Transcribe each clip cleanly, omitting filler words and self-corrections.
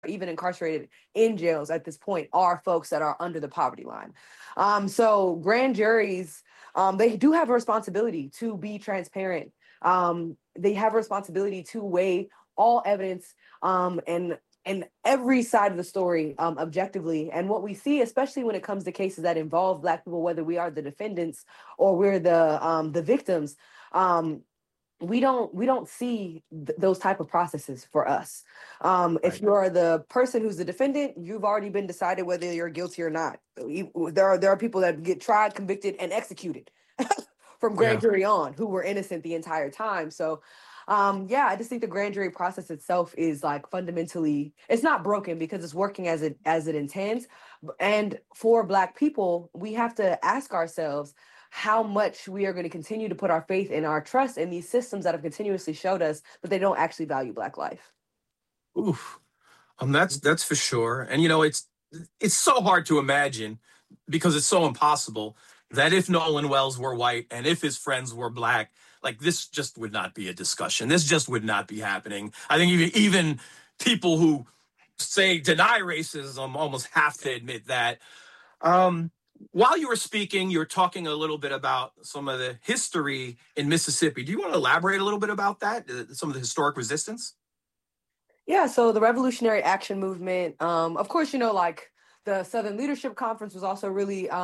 even incarcerated in jails at this point are folks that are under the poverty line. So grand juries, they do have a responsibility to be transparent. They have a responsibility to weigh all evidence, and every side of the story, objectively. And what we see, especially when it comes to cases that involve Black people, whether we are the defendants or we're the victims, um, we don't see those type of processes for us. If Right. you are the person who's the defendant, you've already been decided whether you're guilty or not. There are people that get tried, convicted, and executed from grand Yeah. jury on who were innocent the entire time. So yeah, I just think the grand jury process itself is like fundamentally, it's not broken because it's working as it intends. And for Black people, we have to ask ourselves how much we are going to continue to put our faith and our trust in these systems that have continuously showed us that they don't actually value Black life. Oof. That's for sure. And it's so hard to imagine because it's so impossible that if Nolan Wells were white and if his friends were Black, like this just would not be a discussion. This just would not be happening. I think even people who say deny racism almost have to admit that. Um, while you were speaking, you were talking a little bit about some of the history in Mississippi. Do you want to elaborate a little bit about that? Some of the historic resistance? Yeah, so the Revolutionary Action Movement, of course, like the Southern Leadership Conference was also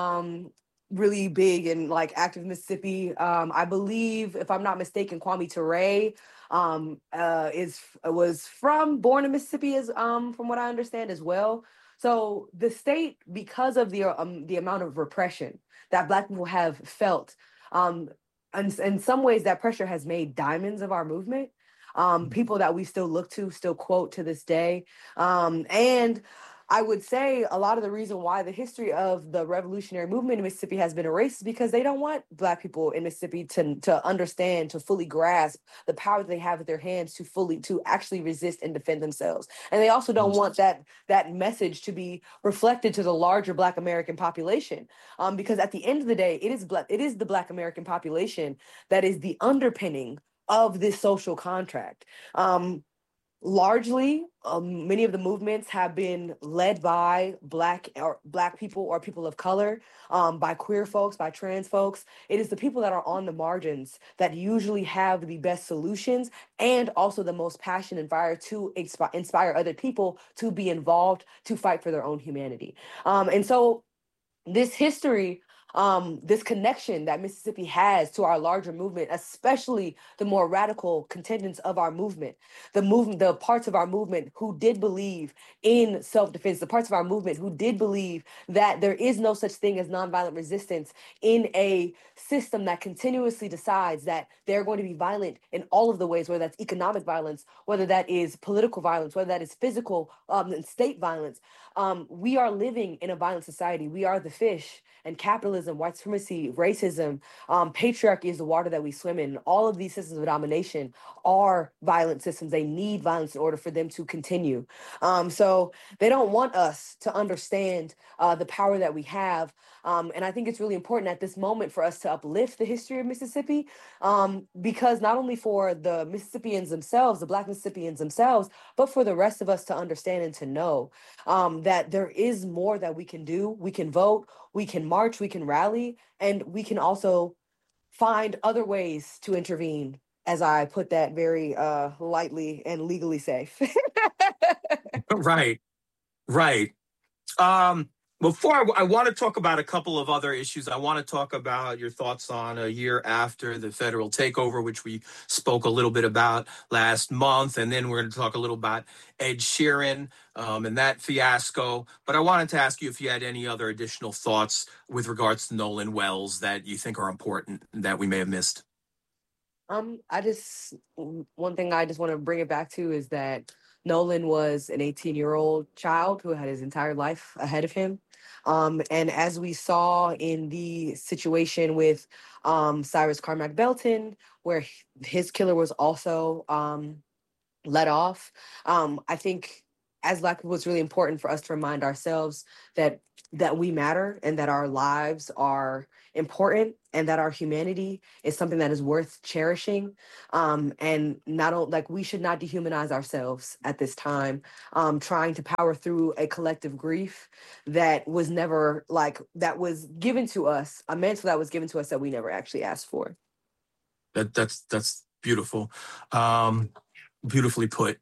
really big and like active in Mississippi. I believe, if I'm not mistaken, Kwame Ture is was born in Mississippi, as from what I understand as well. So the state, because of the amount of repression that Black people have felt, and in some ways that pressure has made diamonds of our movement, people that we still look to, still quote to this day. And I would say a lot of the reason why the history of the revolutionary movement in Mississippi has been erased is because they don't want Black people in Mississippi to understand, to fully grasp the power that they have at their hands to actually resist and defend themselves. And they also don't want that message to be reflected to the larger Black American population, because at the end of the day, it is the Black American population that is the underpinning of this social contract. Largely, many of the movements have been led by Black people or people of color, by queer folks, by trans folks. It is the people that are on the margins that usually have the best solutions and also the most passion and fire to inspire other people to be involved, to fight for their own humanity. And so this history, this connection that Mississippi has to our larger movement, especially the more radical contingents of our movement, the parts of our movement who did believe in self-defense, the parts of our movement who did believe that there is no such thing as nonviolent resistance in a system that continuously decides that they're going to be violent in all of the ways, whether that's economic violence, whether that is political violence, whether that is physical, and state violence. We are living in a violent society. We are the fish, and capitalism, white supremacy, racism, patriarchy is the water that we swim in. All of these systems of domination are violent systems. They need violence in order for them to continue. So they don't want us to understand the power that we have. And I think it's really important at this moment for us to uplift the history of Mississippi, because not only for the Mississippians themselves, the Black Mississippians themselves, but for the rest of us to understand and to know that there is more that we can do. We can vote, we can march, we can rally, and we can also find other ways to intervene, as I put that very lightly and legally safe. Right, right. Um, before I want to talk about a couple of other issues, I want to talk about your thoughts on a year after the federal takeover, which we spoke a little bit about last month. And then we're going to talk a little about Ed Sheeran, and that fiasco. But I wanted to ask you if you had any other additional thoughts with regards to Nolan Wells that you think are important that we may have missed. I just One thing I just want to bring it back to is that Nolan was an 18-year-old child who had his entire life ahead of him. And as we saw in the situation with Cyrus Carmack Belton, where his killer was also let off, I think as Black people, it's really important for us to remind ourselves that we matter and that our lives are important and that our humanity is something that is worth cherishing. And not only like we should not dehumanize ourselves at this time, trying to power through a collective grief that was never that was given to us, a mantle that was given to us that we never actually asked for. That's beautiful. Beautifully put.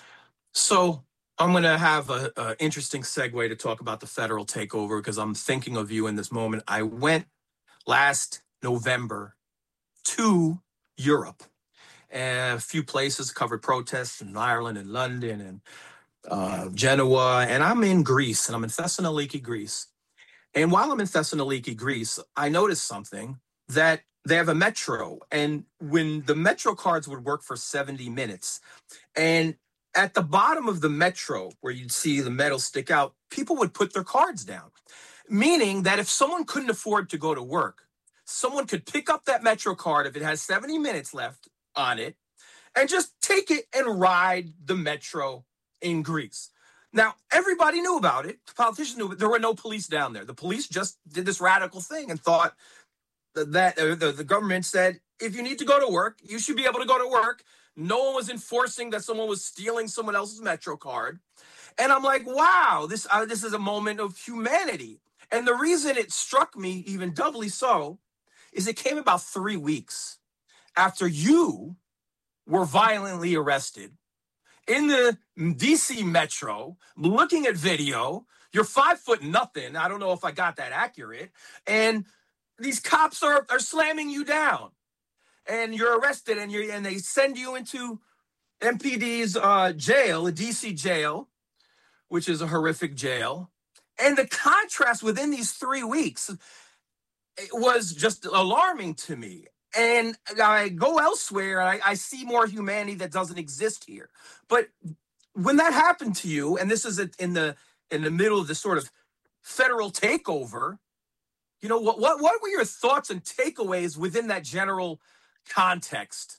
So I'm going to have a interesting segue to talk about the federal takeover because I'm thinking of you in this moment. I went last November to Europe, and a few places, covered protests in Ireland and London and Genoa, and I'm in Greece, and I'm in Thessaloniki, Greece. And while I'm in Thessaloniki, Greece, I noticed something, that they have a metro, and when the metro cards would work for 70 minutes, and at the bottom of the metro where you'd see the metal stick out, people would put their cards down, meaning that if someone couldn't afford to go to work, someone could pick up that metro card if it has 70 minutes left on it and just take it and ride the metro in Greece. Now, everybody knew about it. The politicians knew, but there were no police down there. The police just did this radical thing and thought that the government said, if you need to go to work, you should be able to go to work. No one was enforcing that someone was stealing someone else's metro card. And I'm like, wow, this is a moment of humanity. And the reason it struck me even doubly so is it came about 3 weeks after you were violently arrested in the DC metro, looking at video. You're 5'0" I don't know if I got that accurate. And these cops are slamming you down. And you're arrested, and they send you into MPD's jail, a DC jail, which is a horrific jail. And the contrast within these 3 weeks, it was just alarming to me. And I go elsewhere, and I see more humanity that doesn't exist here. But when that happened to you, and this is in the middle of this sort of federal takeover, what were your thoughts and takeaways within that general context?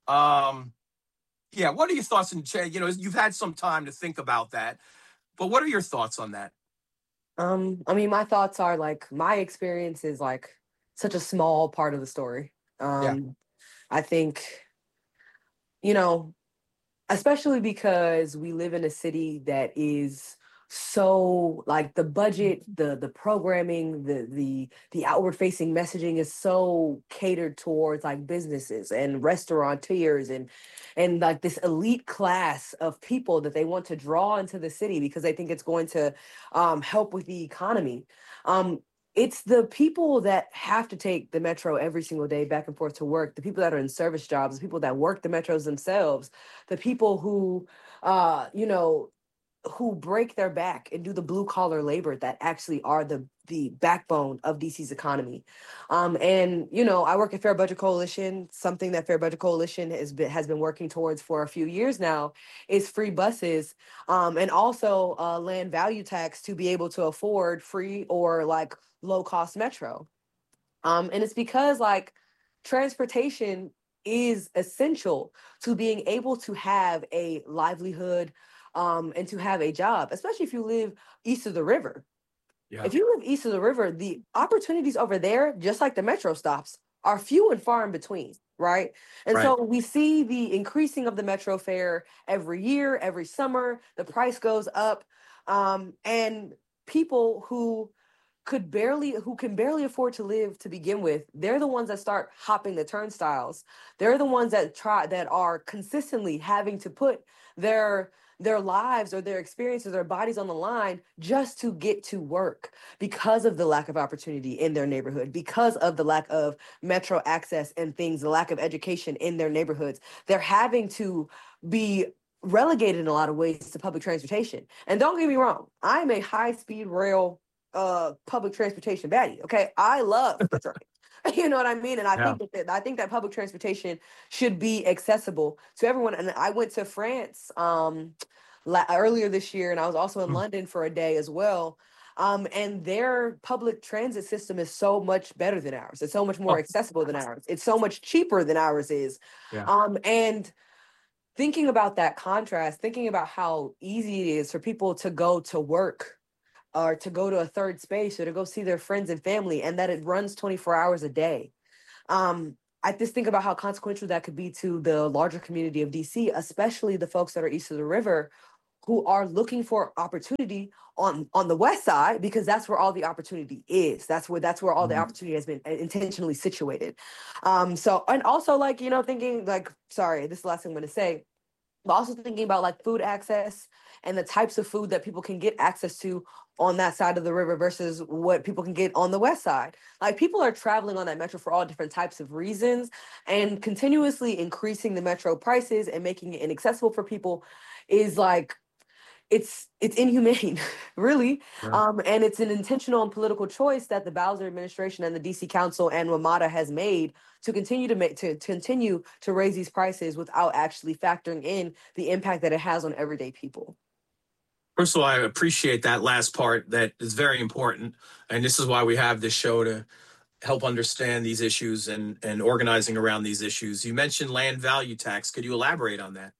Yeah, what are your thoughts? You've had some time to think about that, but what are your thoughts on that? I mean, my thoughts are my experience is such a small part of the story. Yeah. I think, especially because we live in a city that is so the budget, the programming, the outward facing messaging is so catered towards businesses and restaurateurs and this elite class of people that they want to draw into the city because they think it's going to help with the economy. It's the people that have to take the metro every single day back and forth to work, the people that are in service jobs, the people that work the metros themselves, the people who, who break their back and do the blue collar labor that actually are the backbone of DC's economy. And, I work at Fair Budget Coalition. Something that Fair Budget Coalition has been working towards for a few years now is free buses, and also land value tax to be able to afford free or low cost metro. And it's because transportation is essential to being able to have a livelihood, and to have a job, especially if you live east of the river. Yeah. If you live east of the river, the opportunities over there, just like the metro stops, are few and far in between, right? And so we see the increasing of the metro fare every year, every summer, the price goes up, and people who can barely afford to live to begin with, they're the ones that start hopping the turnstiles. They're the ones that are consistently having to put their lives or their experiences, their bodies on the line just to get to work because of the lack of opportunity in their neighborhood, because of the lack of metro access and things, the lack of education in their neighborhoods. They're having to be relegated in a lot of ways to public transportation. And don't get me wrong, I'm a high-speed rail public transportation baddie. Okay, I love the train. You know what I mean? And I think that public transportation should be accessible to everyone. And I went to France earlier this year, and I was also in London for a day as well. And their public transit system is so much better than ours. It's so much more accessible than ours. It's so much cheaper than ours is. Yeah. And thinking about that contrast, thinking about how easy it is for people to go to work or to go to a third space or to go see their friends and family, and that it runs 24 hours a day. I just think about how consequential that could be to the larger community of DC, especially the folks that are east of the river who are looking for opportunity on the west side, because that's where all the opportunity is. That's where all the opportunity has been intentionally situated. So, and also, like, thinking like, sorry, this is the last thing I'm going to say, but also thinking about like food access and the types of food that people can get access to on that side of the river versus what people can get on the west side. Like, people are traveling on that metro for all different types of reasons, and continuously increasing the metro prices and making it inaccessible for people is like, it's inhumane, really. Yeah. And it's an intentional and political choice that the Bowser administration and the DC Council and WMATA has made to continue to raise these prices without actually factoring in the impact that it has on everyday people. First of all, I appreciate that last part. That is very important. And this is why we have this show, to help understand these issues and organizing around these issues. You mentioned land value tax. Could you elaborate on that?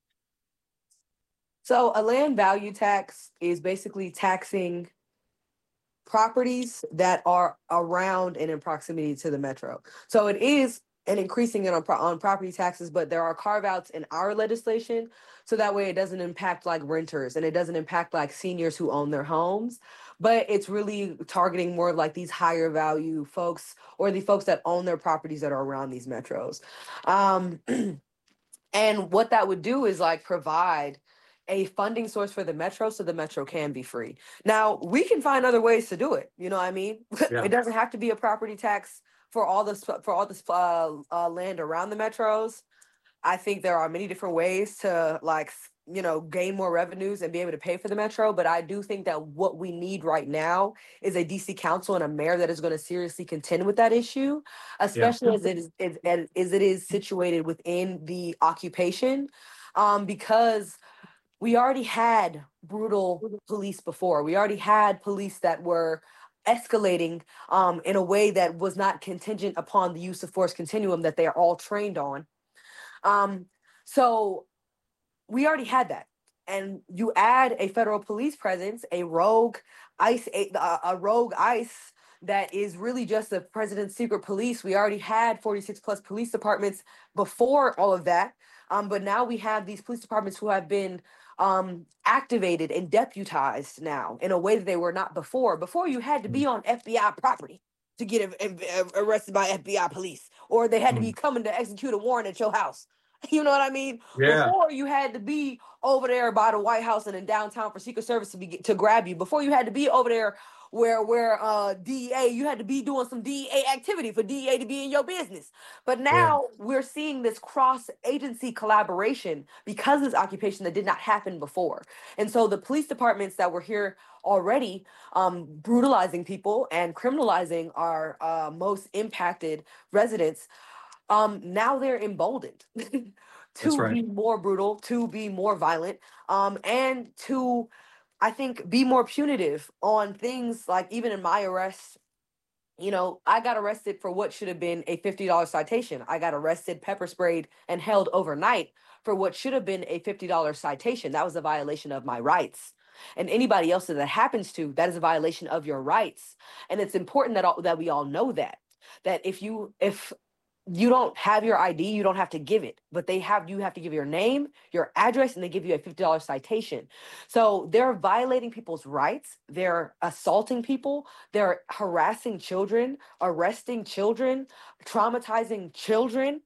So a land value tax is basically taxing properties that are around and in proximity to the metro. So it is an increasing it on property taxes, but there are carve outs in our legislation, so that way it doesn't impact like renters and it doesn't impact like seniors who own their homes, but it's really targeting more of like these higher value folks or the folks that own their properties that are around these metros. Um, and what that would do is like provide a funding source for the metro so the metro can be free. Now, we can find other ways to do it. You know what I mean? Yeah. It doesn't have to be a property tax for all this land around the metros. I think there are many different ways to like, gain more revenues and be able to pay for the metro. But I do think that what we need right now is a DC council and a mayor that is going to seriously contend with that issue, Yeah. especially as it is situated within the occupation, because we already had brutal police before. We already had police that were escalating in a way that was not contingent upon the use of force continuum that they are all trained on. So we already had that. And you add a federal police presence, a rogue ICE that is really just the president's secret police. We already had 46 plus police departments before all of that. But now we have these police departments who have been activated and deputized now in a way that they were not before. Before, you had to be on FBI property to get arrested by FBI police, or they had to be coming to execute a warrant at your house. You know what I mean? Yeah. Before, you had to be over there by the White House and in downtown for Secret Service to grab you. Before, you had to be over there where DEA, you had to be doing some DEA activity for DEA to be in your business. But now we're seeing this cross agency collaboration because of this occupation that did not happen before. And so the police departments that were here already brutalizing people and criminalizing our most impacted residents, now they're emboldened to right. be more brutal, to be more violent, and to, I think, be more punitive on things like, even in my arrest, I got arrested for what should have been a $50 citation. I got arrested, pepper sprayed, and held overnight for what should have been a $50 citation. That was a violation of my rights. And anybody else that happens to, that is a violation of your rights. And it's important that we all know that if you don't have your ID, you don't have to give it, but you have to give your name, your address, and they give you a $50 citation. So they're violating people's rights. They're assaulting people. They're harassing children, arresting children, traumatizing children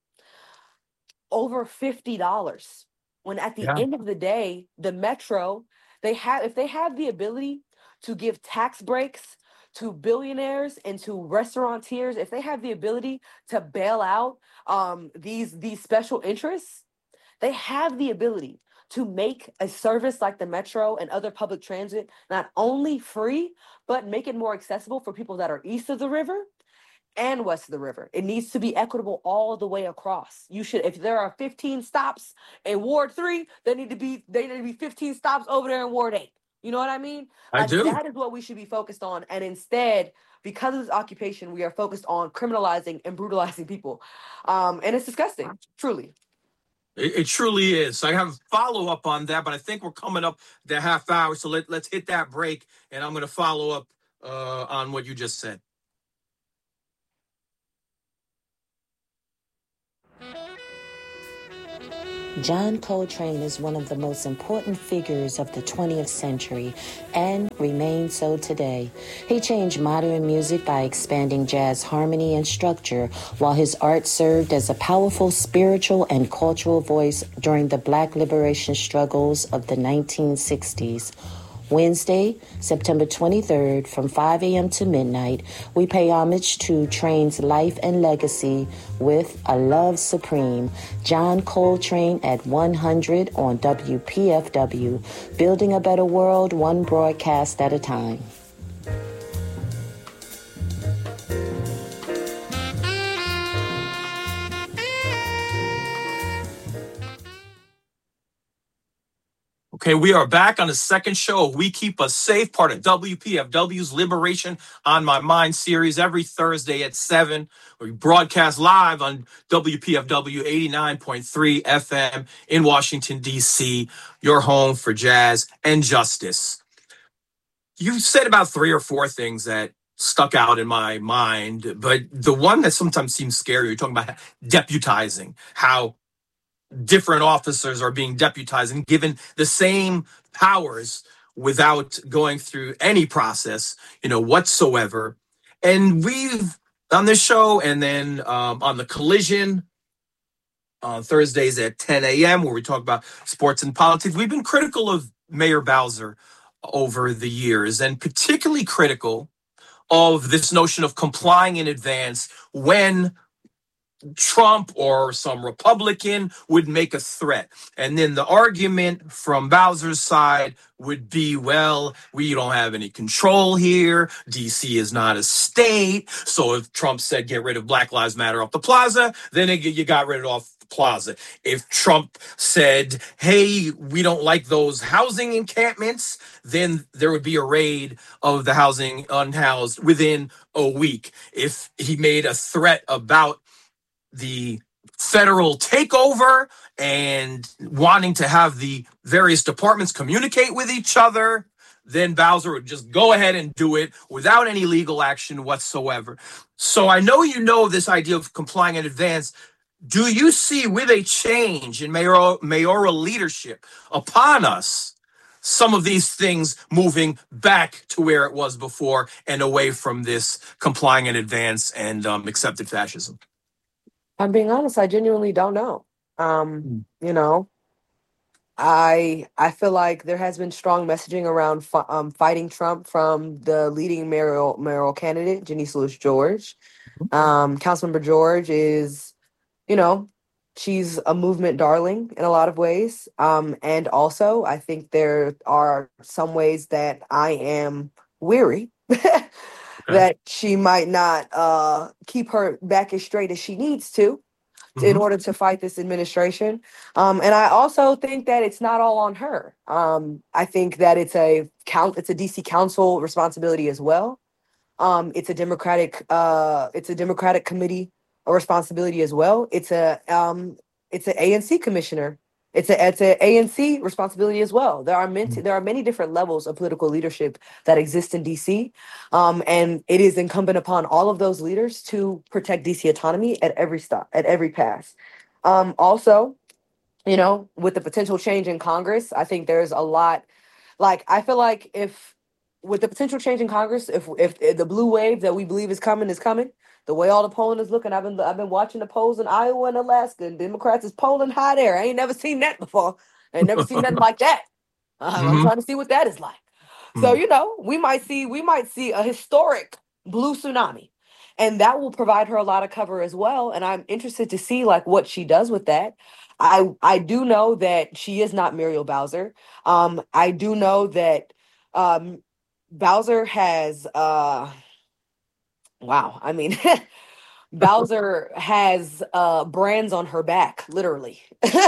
over $50. When at the end of the day, the metro, if they have the ability to give tax breaks to billionaires and to restaurateurs, if they have the ability to bail out these special interests, they have the ability to make a service like the metro and other public transit not only free, but make it more accessible for people that are east of the river and west of the river. It needs to be equitable all the way across. If there are 15 stops in Ward 3, they need to be 15 stops over there in Ward 8. You know what I mean? I do. That is what we should be focused on. And instead, because of this occupation, we are focused on criminalizing and brutalizing people. And it's disgusting, truly. It truly is. So I have a follow up on that, but I think we're coming up the half hour. So let's hit that break, and I'm going to follow up on what you just said. John Coltrane is one of the most important figures of the 20th century and remains so today. He changed modern music by expanding jazz harmony and structure, while his art served as a powerful spiritual and cultural voice during the Black liberation struggles of the 1960s. Wednesday, September 23rd, from 5 a.m. to midnight, we pay homage to Train's life and legacy with A Love Supreme, John Coltrane at 100 on WPFW, building a better world one broadcast at a time. Okay, we are back on the second show of We Keep Us Safe, part of WPFW's Liberation on My Mind series every Thursday at 7. We broadcast live on WPFW 89.3 FM in Washington, D.C., your home for jazz and justice. You said about 3 or 4 things that stuck out in my mind, but the one that sometimes seems scary, you're talking about deputizing, how different officers are being deputized and given the same powers without going through any process, whatsoever. And we've on this show, and then on the Collision on Thursdays at 10 a.m., where we talk about sports and politics, we've been critical of Mayor Bowser over the years, and particularly critical of this notion of complying in advance when Trump or some Republican would make a threat. And then the argument from Bowser's side would be, well, we don't have any control here. DC is not a state. So if Trump said get rid of Black Lives Matter off the plaza, then you got rid of it off the plaza. If Trump said, hey, we don't like those housing encampments, then there would be a raid of the housing unhoused within a week. If he made a threat about the federal takeover and wanting to have the various departments communicate with each other, then Bowser would just go ahead and do it without any legal action whatsoever. So I know this idea of complying in advance. Do you see, with a change in mayoral leadership upon us, some of these things moving back to where it was before and away from this complying in advance and accepted fascism? I'm being honest, I genuinely don't know. I feel like there has been strong messaging around fighting Trump from the leading mayoral candidate, Janice Louis-George. Councilmember George is, she's a movement darling in a lot of ways. And also, I think there are some ways that I am weary that she might not keep her back as straight as she needs to in order to fight this administration. And I also think that it's not all on her. I think that it's a DC Council responsibility as well. It's a Democratic committee responsibility as well. It's an ANC commissioner. It's a ANC responsibility as well. There are many different levels of political leadership that exist in DC, and it is incumbent upon all of those leaders to protect DC autonomy at every stop, at every pass. Also, with the potential change in Congress, I think there's a lot. Like, I feel like with the potential change in Congress, if the blue wave that we believe is coming, the way all the polling is looking, I've been watching the polls in Iowa and Alaska, and Democrats is polling high there. I ain't never seen that before. I ain't never seen nothing like that. I'm trying to see what that is like. So we might see a historic blue tsunami, and that will provide her a lot of cover as well. And I'm interested to see what she does with that. I do know that she is not Muriel Bowser. I do know that Bowser has wow. I mean, Bowser has brands on her back, literally.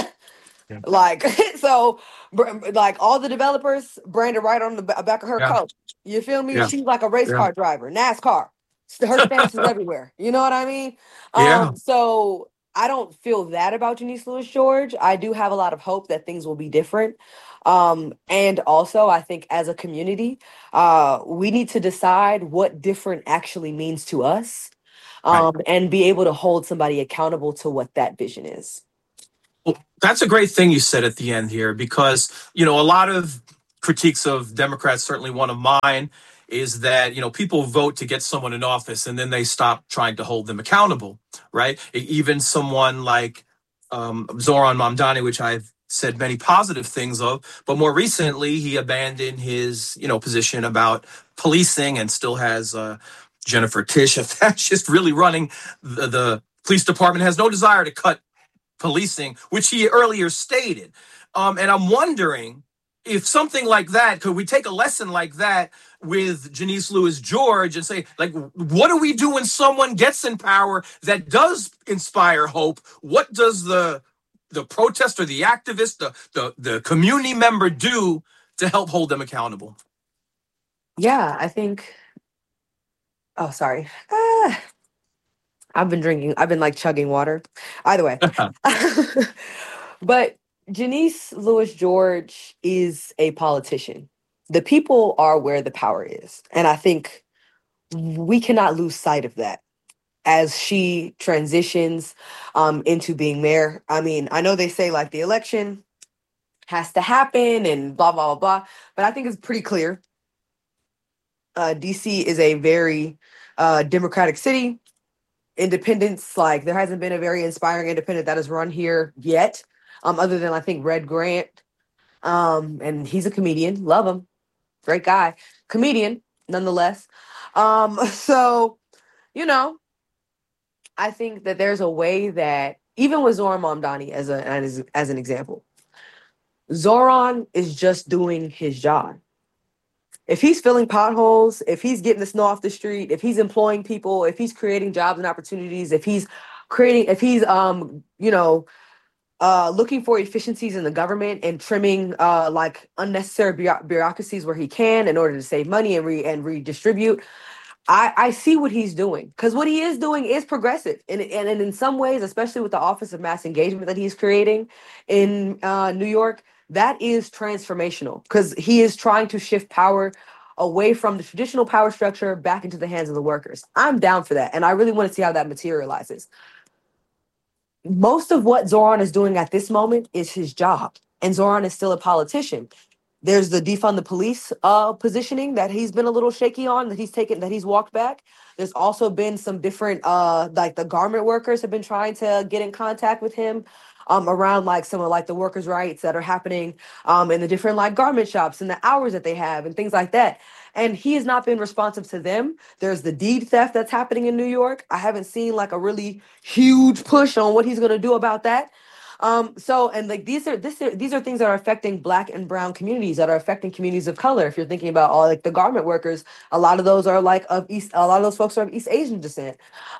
So, all the developers branded right on the back of her coat. You feel me? She's like a race car driver, NASCAR. Her stamps is everywhere. You know what I mean? So I don't feel that about Janice Lewis George. I do have a lot of hope that things will be different. And also, I think as a community, we need to decide what different actually means to us, Right. and be able to hold somebody accountable to what that vision is. Well, that's a great thing you said at the end here, because, a lot of critiques of Democrats, certainly one of mine, is that, people vote to get someone in office and then they stop trying to hold them accountable, right? Even someone like Zoran Mamdani, which I've said many positive things of, but more recently he abandoned his, position about policing and still has Jennifer Tish, a fascist, really running the police department, has no desire to cut policing, which he earlier stated. And I'm wondering if something like that, could we take a lesson like that with Janice Lewis George and say, like, what do we do when someone gets in power that does inspire hope? What does the protester, the activist, the community member do to help hold them accountable? Yeah, I think. Oh, sorry. I've been like chugging water. Either way. But Janice Lewis George is a politician. The people are where the power is. And I think we cannot lose sight of that as she transitions into being mayor. I mean, I know they say like the election has to happen and blah, blah, blah, blah. But I think it's pretty clear. DC is a very democratic city. Independents, like there hasn't been a very inspiring independent that has run here yet, other than I think Red Grant, and he's a comedian, love him, great guy, comedian nonetheless. So I think that there's a way that even with Zoran Mamdani as an example, Zoran is just doing his job. If he's filling potholes, if he's getting the snow off the street, if he's employing people, if he's creating jobs and opportunities, if he's looking for efficiencies in the government and trimming like unnecessary bureaucracies where he can in order to save money and redistribute, I see what he's doing, because what he is doing is progressive, and in some ways, especially with the Office of Mass Engagement that he's creating in New York, that is transformational, because he is trying to shift power away from the traditional power structure back into the hands of the workers. I'm down for that, and I really want to see how that materializes. Most of what Zoran is doing at this moment is his job, and Zoran is still a politician. There's the defund the police positioning that he's been a little shaky on, that he's walked back. There's also been some different, like the garment workers have been trying to get in contact with him around like some of like the workers' rights that are happening in the different like garment shops and the hours that they have and things like that. And he has not been responsive to them. There's the deed theft that's happening in New York. I haven't seen like a really huge push on what he's going to do about that. And like these are things that are affecting Black and brown communities, that are affecting communities of color. If you're thinking about all like the garment workers, a lot of those are like a lot of those folks are of East Asian descent.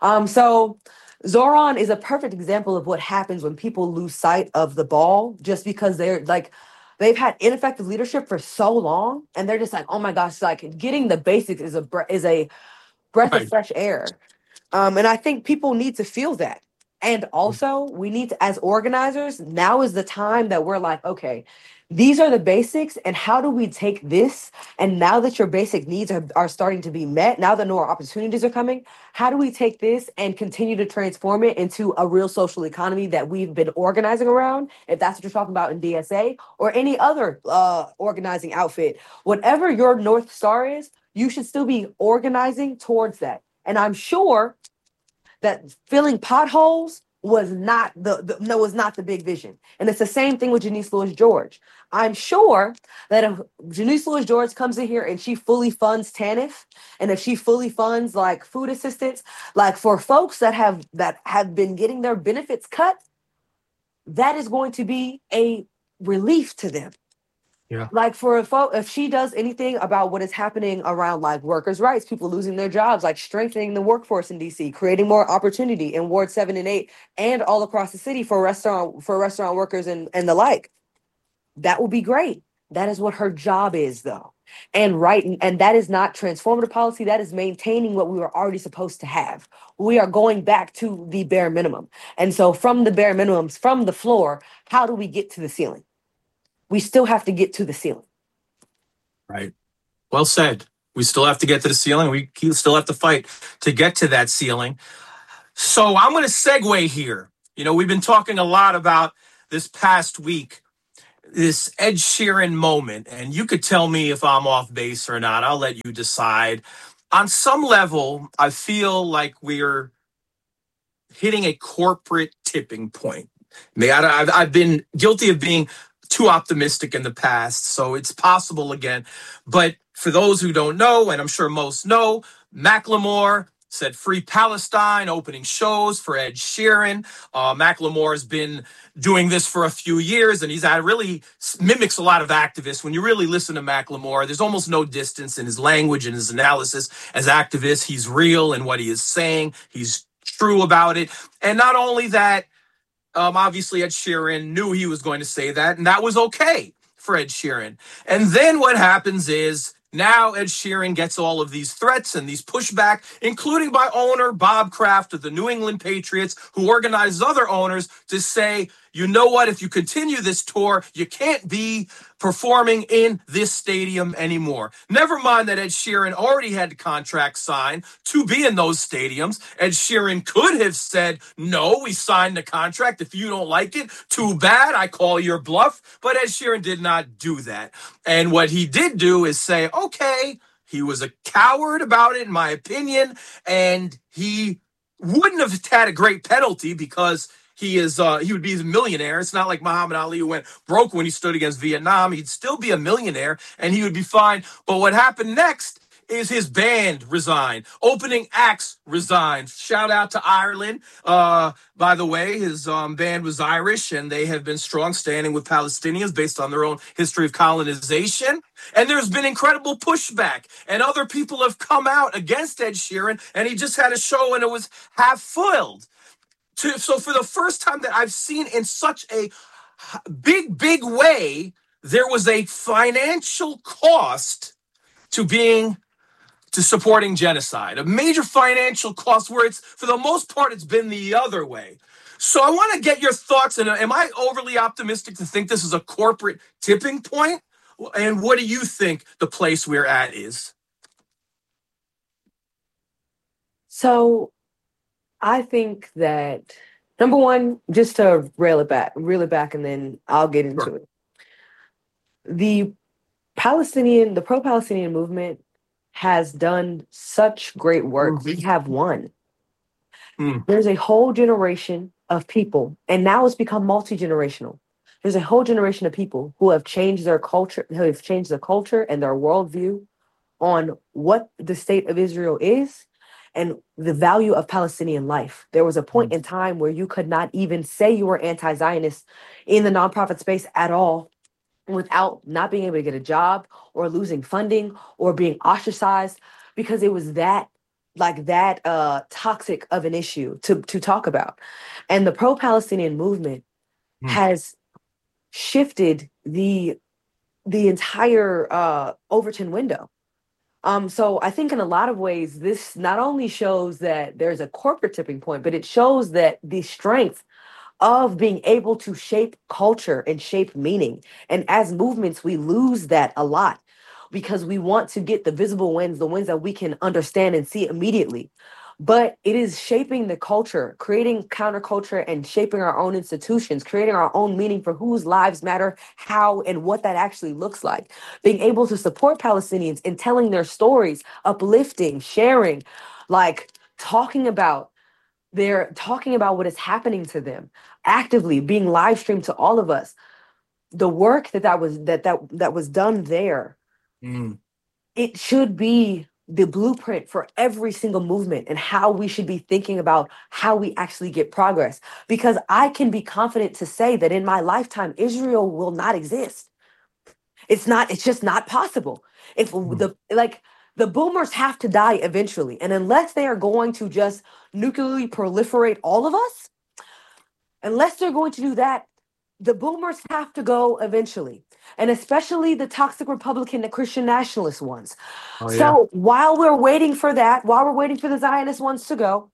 So Zoran is a perfect example of what happens when people lose sight of the ball just because they've had ineffective leadership for so long, and they're just like, oh my gosh, like getting the basics is a breath of fresh air. And I think people need to feel that. And also, we need to, as organizers, now is the time that we're like, okay, these are the basics, and how do we take this? And now that your basic needs are starting to be met, now that more opportunities are coming, how do we take this and continue to transform it into a real social economy that we've been organizing around? If that's what you're talking about in DSA or any other organizing outfit, whatever your North Star is, you should still be organizing towards that. And I'm sure that filling potholes was not the big vision. And it's the same thing with Janice Lewis George. I'm sure that if Janice Lewis George comes in here and she fully funds TANF, and if she fully funds like food assistance, like for folks that have been getting their benefits cut, that is going to be a relief to them. Yeah. Like if she does anything about what is happening around like workers' rights, people losing their jobs, like strengthening the workforce in DC, creating more opportunity in Ward 7 and 8 and all across the city for restaurant workers and the like, that will be great. That is what her job is, though. And that is not transformative policy. That is maintaining what we were already supposed to have. We are going back to the bare minimum. And so from the bare minimums, from the floor, how do we get to the ceiling? We still have to get to the ceiling. Right. Well said. We still have to get to the ceiling. We still have to fight to get to that ceiling. So I'm going to segue here. You know, we've been talking a lot about this past week, this Ed Sheeran moment, and you could tell me if I'm off base or not. I'll let you decide. On some level, I feel like we're hitting a corporate tipping point. I've been guilty of being too optimistic in the past, so it's possible again. But for those who don't know, and I'm sure most know, Macklemore said Free Palestine, opening shows for Ed Sheeran. Macklemore has been doing this for a few years, and he's really mimics a lot of activists. When you really listen to Macklemore, there's almost no distance in his language and his analysis as activists. He's real in what he is saying. He's true about it. And not only that, obviously Ed Sheeran knew he was going to say that, and that was okay for Ed Sheeran. And then what happens is now Ed Sheeran gets all of these threats and these pushback, including by owner Bob Kraft of the New England Patriots, who organizes other owners to say, you know what, if you continue this tour, you can't be performing in this stadium anymore. Never mind that Ed Sheeran already had the contract signed to be in those stadiums. Ed Sheeran could have said, no, we signed the contract. If you don't like it, too bad, I call your bluff. But Ed Sheeran did not do that. And what he did do is say, okay, he was a coward about it, in my opinion, and he wouldn't have had a great penalty because he would be a millionaire. It's not like Muhammad Ali, who went broke when he stood against Vietnam. He'd still be a millionaire and he would be fine. But what happened next is his band resigned. Opening acts resigned. Shout out to Ireland. By the way, his band was Irish, and they have been strong standing with Palestinians based on their own history of colonization. And there's been incredible pushback, and other people have come out against Ed Sheeran, and he just had a show and it was half filled. So for the first time that I've seen in such a big way, there was a financial cost to supporting genocide, a major financial cost where it's, for the most part, it's been the other way. So I want to get your thoughts. And am I overly optimistic to think this is a corporate tipping point? And what do you think the place we're at is? So I think that, number one, just to reel it back, and then I'll get into it. The pro-Palestinian movement has done such great work. We have won. There's a whole generation of people, and now it's become multi-generational. There's a whole generation of people who have changed their culture, and their worldview on what the state of Israel is and the value of Palestinian life. There was a point in time where you could not even say you were anti-Zionist in the nonprofit space at all without not being able to get a job or losing funding or being ostracized, because it was that toxic of an issue to talk about. And the pro-Palestinian movement has shifted the entire Overton window. So I think in a lot of ways, this not only shows that there's a corporate tipping point, but it shows that the strength of being able to shape culture and shape meaning. And as movements, we lose that a lot because we want to get the visible wins, the wins that we can understand and see immediately. But it is shaping the culture, creating counterculture and shaping our own institutions, creating our own meaning for whose lives matter, how and what that actually looks like. Being able to support Palestinians in telling their stories, uplifting, sharing, talking about what is happening to them, actively being live streamed to all of us. The work that was done there, it should be the blueprint for every single movement and how we should be thinking about how we actually get progress. Because I can be confident to say that in my lifetime, Israel will not exist. It's just not possible. If the boomers have to die eventually. And unless they are going to just nuclearly proliferate all of us, unless they're going to do that, the boomers have to go eventually, and especially the toxic Republican, the Christian nationalist ones. Oh, yeah. So while we're waiting for that, while we're waiting for the Zionist ones to go,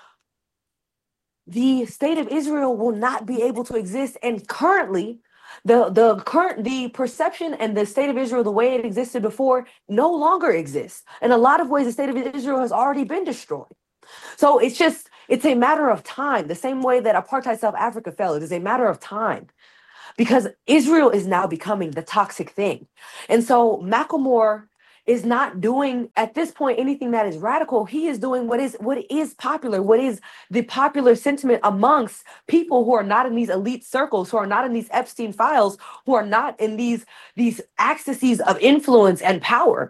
the state of Israel will not be able to exist. And currently, the perception and the state of Israel, the way it existed before, no longer exists. In a lot of ways, the state of Israel has already been destroyed. So it's a matter of time. The same way that apartheid South Africa fell, it is a matter of time, because Israel is now becoming the toxic thing. And so Macklemore is not doing at this point anything that is radical. He is doing what is popular, what is the popular sentiment amongst people who are not in these elite circles, who are not in these Epstein files, who are not in these ecstasies of influence and power.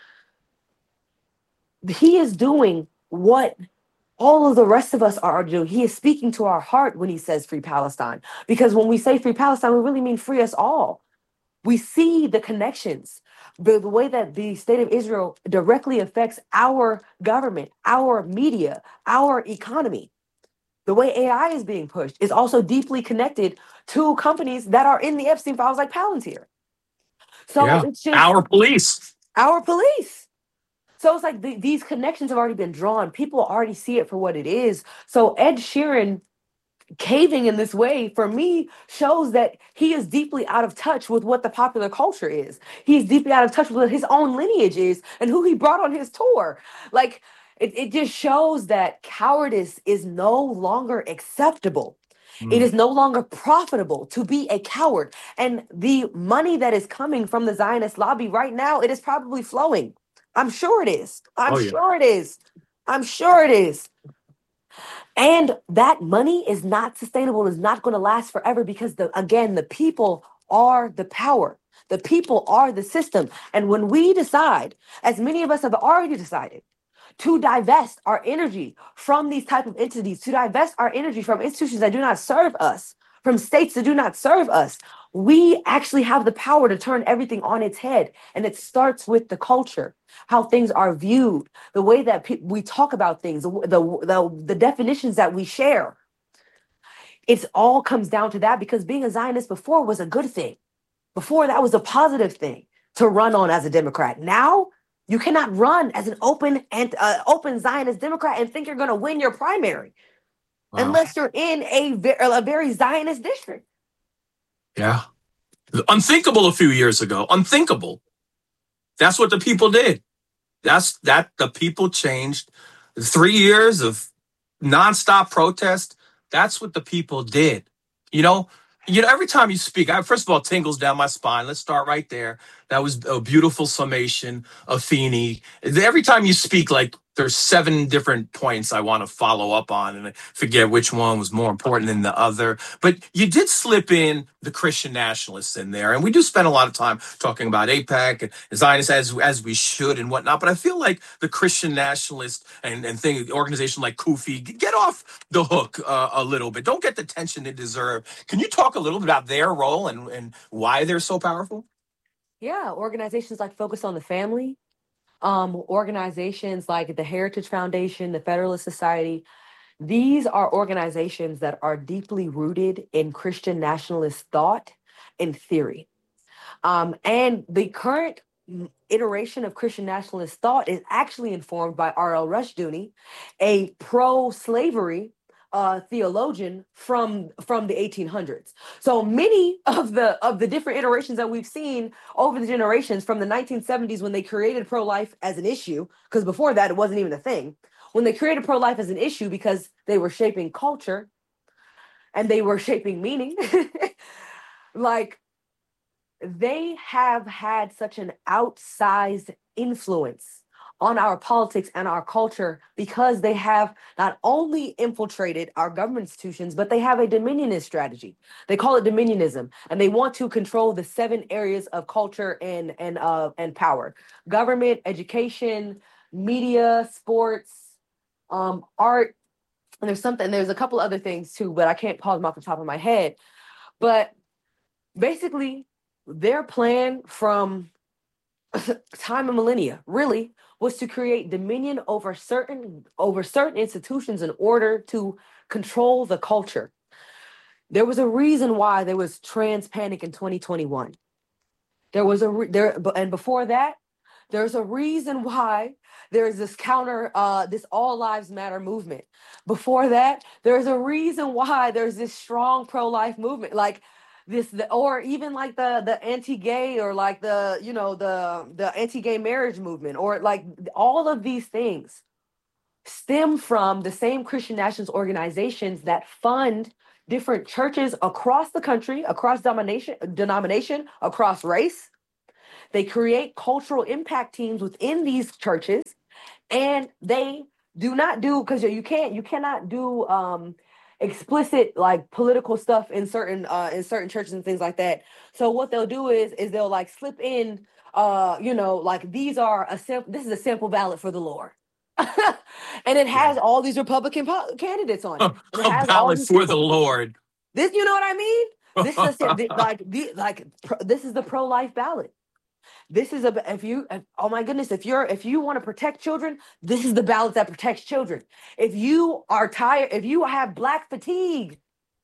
He is doing what all of the rest of us are doing. He is speaking to our heart when he says free Palestine, because when we say free Palestine, we really mean free us all. We see the connections, the way that the state of Israel directly affects our government, our media, our economy. The way AI is being pushed is also deeply connected to companies that are in the Epstein files, like Palantir. So Yeah. it's just Our police. our police. So it's like these connections have already been drawn. People already see it for what it is. So Ed Sheeran caving in this way, for me, shows that he is deeply out of touch with what the popular culture is. He's deeply out of touch with what his own lineage is and who he brought on his tour. Like, it just shows that cowardice is no longer acceptable. It is no longer profitable to be a coward. And the money that is coming from the Zionist lobby right now, it is probably flowing. I'm sure it is. I'm sure it is. I'm sure it is. And that money is not sustainable, is not going to last forever, because the people are the power. The people are the system. And when we decide, as many of us have already decided, to divest our energy from these type of entities, to divest our energy from institutions that do not serve us, from states that do not serve us, we actually have the power to turn everything on its head. And it starts with the culture, how things are viewed, the way that we talk about things, the definitions that we share. It all comes down to that, because being a Zionist before was a good thing. Before, that was a positive thing to run on as a Democrat. Now, you cannot run as an open Zionist Democrat and think you're going to win your primary unless you're in a very Zionist district. Yeah. Unthinkable a few years ago. Unthinkable. That's what the people did. The people changed. 3 years of nonstop protest. That's what the people did. You know, every time you speak, first of all, tingles down my spine. Let's start right there. That was a beautiful summation of Feeney. Every time you speak, like, there's 7 different points I want to follow up on, and I forget which one was more important than the other. But you did slip in the Christian nationalists in there, and we do spend a lot of time talking about AIPAC and Zionists, as we should and whatnot. But I feel like the Christian nationalist and organization like CUFI get off the hook a little bit. Don't get the attention they deserve. Can you talk a little bit about their role and why they're so powerful? Yeah, organizations like Focus on the Family, organizations like the Heritage Foundation, the Federalist Society. These are organizations that are deeply rooted in Christian nationalist thought and theory. And the current iteration of Christian nationalist thought is actually informed by R.L. Rushdoony, a pro-slavery theologian from the 1800s. So many of the different iterations that we've seen over the generations, from the 1970s, when they created pro-life as an issue, because before that it wasn't even a thing, when they created pro-life as an issue because they were shaping culture and they were shaping meaning, like, they have had such an outsized influence on our politics and our culture, because they have not only infiltrated our government institutions, but they have a dominionist strategy. They call it dominionism, and they want to control the 7 areas of culture and power: government, education, media, sports, art. And there's a couple other things too, but I can't call them off the top of my head. But basically, their plan from time and millennia really was to create dominion over certain institutions in order to control the culture. There was a reason why there was trans panic in 2021. There was and before that, there's a reason why there's this this All Lives Matter movement. Before that, there's a reason why there's this strong pro-life movement, like or even like the anti-gay, or like the anti-gay marriage movement, or like all of these things stem from the same Christian nationalist organizations that fund different churches across the country, across denomination, across race. They create cultural impact teams within these churches, and they do not do, because you cannot do explicit like political stuff in certain churches and things like that. So what they'll do is they'll like slip in like this is a sample ballot for the Lord. And it has all these Republican candidates on it. And it has a ballot for the Lord. This, you know what I mean? This is this is the pro-life ballot. This is oh my goodness, if you want to protect children, this is the ballot that protects children. If you are tired, if you have Black fatigue,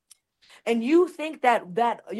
and you think that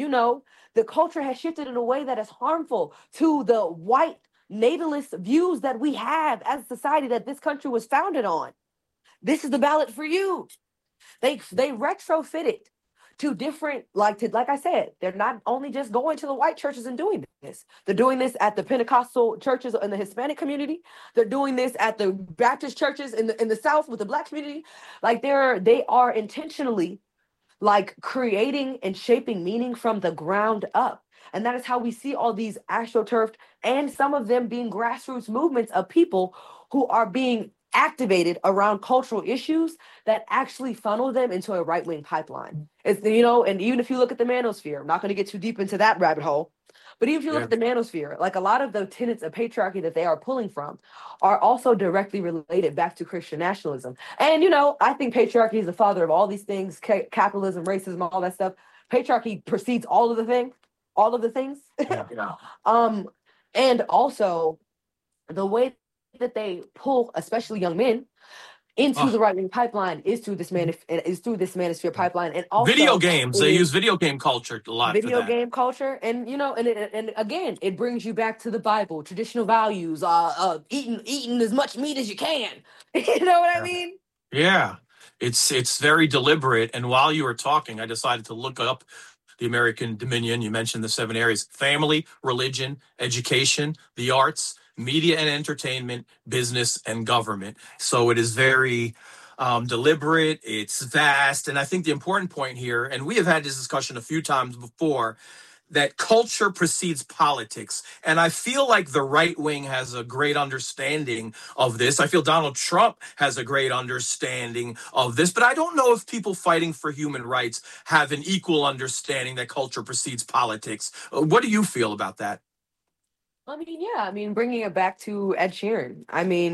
the culture has shifted in a way that is harmful to the white natalist views that we have as a society that this country was founded on, this is the ballot for you. They retrofit it to different, like I said, they're not only just going to the white churches and doing this. They're doing this at the Pentecostal churches in the Hispanic community. They're doing this at the Baptist churches in the South with the Black community. Like they are intentionally like creating and shaping meaning from the ground up. And that is how we see all these astroturfed, and some of them being grassroots movements of people who are being activated around cultural issues that actually funnel them into a right-wing pipeline. It's, and even if you look at the manosphere, I'm not going to get too deep into that rabbit hole, but even if you look at the manosphere, like a lot of the tenets of patriarchy that they are pulling from are also directly related back to Christian nationalism. And, I think patriarchy is the father of all these things, capitalism, racism, all that stuff. Patriarchy precedes all of the things. Yeah. And also the way that they pull, especially young men, into the right-wing pipeline is through this manosphere pipeline. And also video games. They use video game culture a lot. Video game culture, and and again, it brings you back to the Bible, traditional values, eating as much meat as you can. You know what I mean? Yeah, it's very deliberate. And while you were talking, I decided to look up the American Dominion. You mentioned the 7 areas: family, religion, education, the arts, media and entertainment, business, and government. So it is very deliberate. It's vast. And I think the important point here, and we have had this discussion a few times before, that culture precedes politics. And I feel like the right wing has a great understanding of this. I feel Donald Trump has a great understanding of this, but I don't know if people fighting for human rights have an equal understanding that culture precedes politics. What do you feel about that? Bringing it back to Ed Sheeran.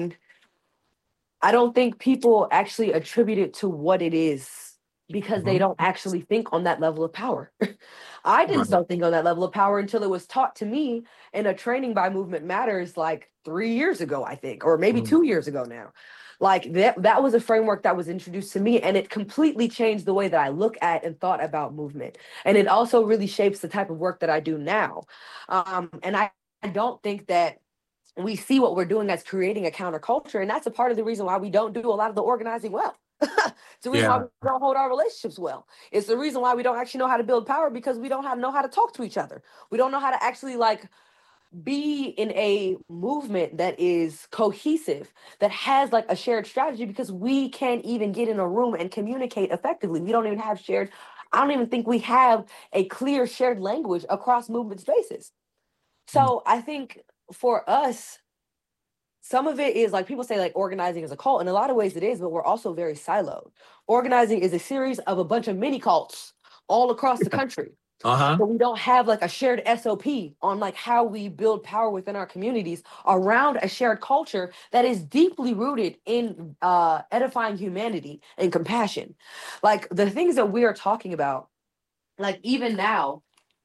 I don't think people actually attribute it to what it is because they don't actually think on that level of power. I didn't start thinking on that level of power until it was taught to me in a training by Movement Matters like 3 years ago, I think, or maybe 2 years ago now. Like that was a framework that was introduced to me, and it completely changed the way that I look at and thought about movement. And it also really shapes the type of work that I do now. And I don't think that we see what we're doing as creating a counterculture. And that's a part of the reason why we don't do a lot of the organizing well. It's the reason why we don't hold our relationships well. It's the reason why we don't actually know how to build power, because we don't know how to talk to each other. We don't know how to actually be in a movement that is cohesive, that has a shared strategy, because we can't even get in a room and communicate effectively. We don't even have I don't even think we have a clear shared language across movement spaces. So I think for us, some of it is people say organizing is a cult. In a lot of ways it is, but we're also very siloed. Organizing is a series of a bunch of mini cults all across the country. But we don't have a shared SOP on how we build power within our communities around a shared culture that is deeply rooted in edifying humanity and compassion. The things that we are talking about, even now,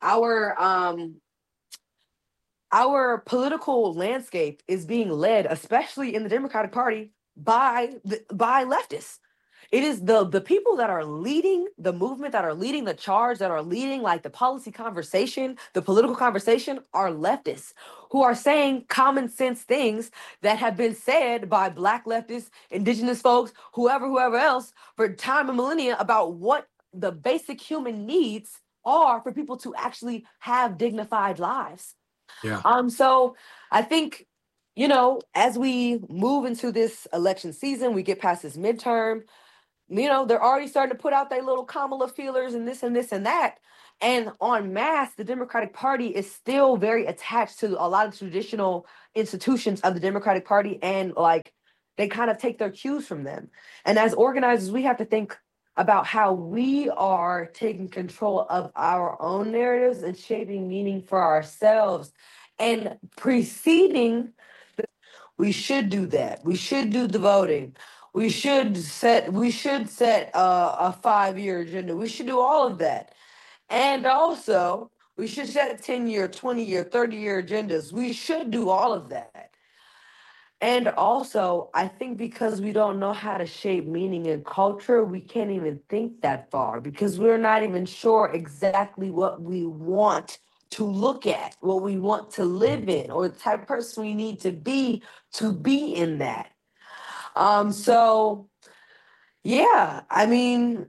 our political landscape is being led, especially in the Democratic Party, by leftists. It is the people that are leading the movement, that are leading the charge, that are leading like the policy conversation, the political conversation, are leftists who are saying common sense things that have been said by Black leftists, indigenous folks, whoever else for time and millennia about what the basic human needs are for people to actually have dignified lives. Yeah. So I think, as we move into this election season, we get past this midterm, they're already starting to put out their little Kamala feelers and this and this and that. And en masse, the Democratic Party is still very attached to a lot of traditional institutions of the Democratic Party, and like they kind of take their cues from them. And as organizers, we have to think about how we are taking control of our own narratives and shaping meaning for ourselves. And preceding, we should do that. We should do the voting. We should set a 5-year agenda. We should do all of that. And also, we should set 10-year, 20-year, 30-year agendas. We should do all of that. And also, I think because we don't know how to shape meaning and culture, we can't even think that far because we're not even sure exactly what we want to look at, what we want to live in, or the type of person we need to be in that. So, yeah, I mean,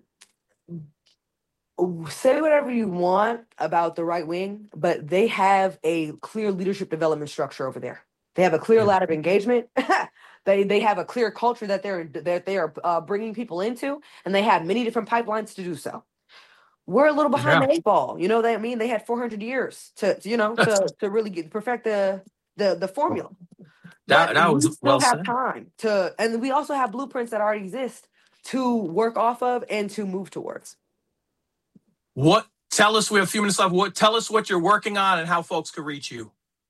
say whatever you want about the right wing, but they have a clear leadership development structure over there. They have a clear ladder of engagement. They have a clear culture that they are bringing people into, and they have many different pipelines to do so. We're a little behind the 8 ball. You know what I mean? They had 400 years to really perfect the formula. That was we still well have said. time and we also have blueprints that already exist to work off of and to move towards. Tell us, we have a few minutes left. Tell us what you're working on and how folks can reach you.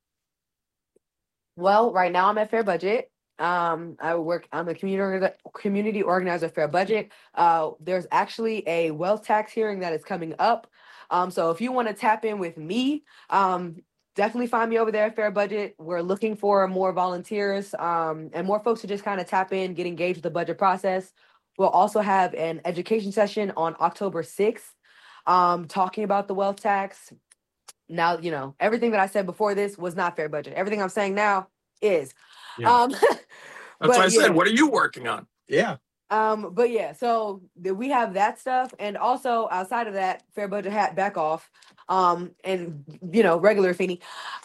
Well, right now I'm at Fair Budget. I'm a community organizer at Fair Budget. There's actually a wealth tax hearing that is coming up. So if you want to tap in with me, definitely find me over there at Fair Budget. We're looking for more volunteers and more folks to just kind of tap in, get engaged with the budget process. We'll also have an education session on October 6th, talking about the wealth tax. Now, everything that I said before this was not Fair Budget. Everything I'm saying now is. Yeah. That's what I said. What are you working on? Yeah. But yeah, so we have that stuff. And also outside of that, Fair Budget hat back off. And regular Feeney.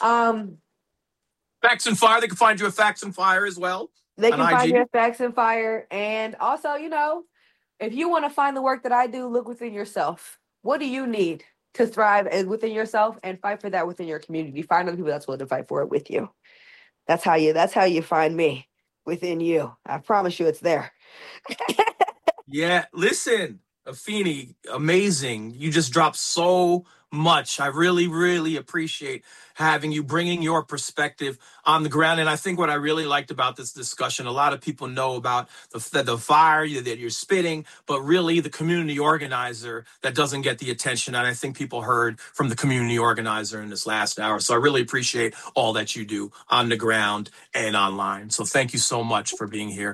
Facts and Fire. They can find you at Facts and Fire as well. They can find you at Facts and Fire. And also, if you want to find the work that I do, look within yourself. What do you need to thrive within yourself and fight for that within your community? Find other people that's willing to fight for it with you. That's how you find me, within you. I promise you it's there. Yeah, listen, Afeni, amazing. You just dropped so much. I really, really appreciate having you, bringing your perspective on the ground. And I think what I really liked about this discussion, a lot of people know about the fire that you're spitting, but really the community organizer that doesn't get the attention. And I think people heard from the community organizer in this last hour. So I really appreciate all that you do on the ground and online. So thank you so much for being here.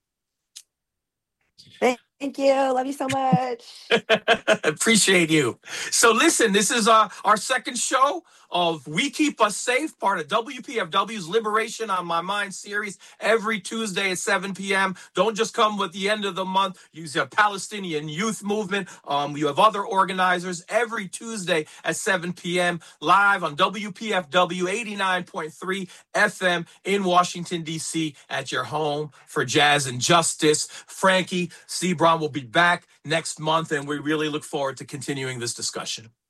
Thank you. Love you so much. Appreciate you. So listen, this is our second show of We Keep Us Safe, part of WPFW's Liberation on My Mind series, every Tuesday at 7 p.m. Don't just come with the end of the month. You have Palestinian Youth Movement. You have other organizers every Tuesday at 7 p.m. live on WPFW 89.3 FM in Washington, D.C. at your home for jazz and justice. Frankie Sebron will be back next month, and we really look forward to continuing this discussion.